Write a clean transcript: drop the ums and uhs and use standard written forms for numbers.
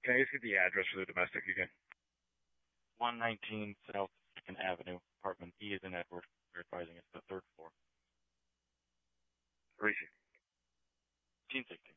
Can I just get the address for the domestic again? 119 South 2nd Avenue, apartment E is in Edward. We're advising it's the 3rd floor. Where is she? Gene 60.